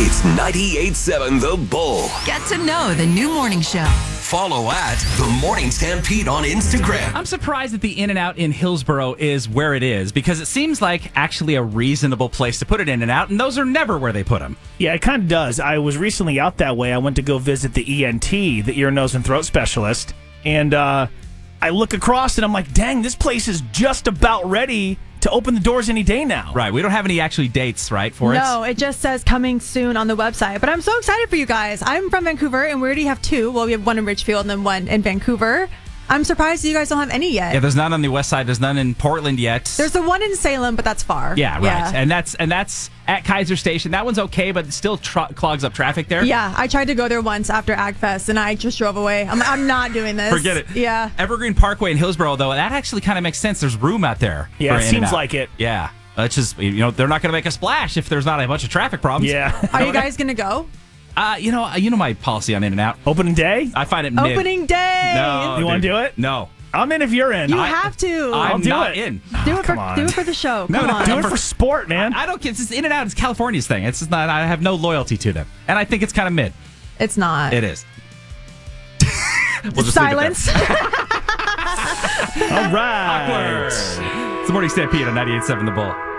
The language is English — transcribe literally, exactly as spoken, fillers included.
It's ninety-eight point seven The Bull. Get to know the new morning show. Follow at The Morning Stampede on Instagram. I'm surprised that the In-N-Out in Hillsboro is where it is because it seems like actually a reasonable place to put an In-N-Out, and those are never where they put them. Yeah, it kind of does. I was recently out that way. I went to go visit the E N T, the ear, nose, and throat specialist, and uh, I look across and I'm like, dang, this place is just about ready to open the doors any day now. Right. We don't have any actually dates, right, for it? No, it just says coming soon on the website. But I'm so excited for you guys. I'm from Vancouver, and we already have two. Well, we have one in Richfield and then one in Vancouver. I'm surprised you guys don't have any yet. Yeah, there's none on the west side. There's none in Portland yet. There's the one in Salem, but that's far. Yeah, right. Yeah. And that's and that's at Kaiser Station. That one's okay, but it still tr- clogs up traffic there. Yeah, I tried to go there once after AgFest, and I just drove away. I'm, I'm not doing this. Forget it. Yeah. Evergreen Parkway in Hillsboro, though, that actually kind of makes sense. There's room out there. Yeah, for it seems In-N-Out. like it. Yeah. It's just, you know, they're not going to make a splash if there's not a bunch of traffic problems. Yeah. Are you guys going to go? Uh, you know, you know my policy on In-N-Out. Opening day? I find it mid. Opening day. No. You want to dude. do it? No. I'm in if you're in. You I, have to. I'm I'll do not it. in. do it for come on. do it for the show. No, Come no, on. do it for sport, man. I don't get it's In-N-Out. It's California's thing. It's just not. I have no loyalty to them, and I think it's kind of mid. It's not. It is. We'll just leave it Silence. there. All right. Awkward. It's the Morning Stampede on ninety-eight point seven The Bull.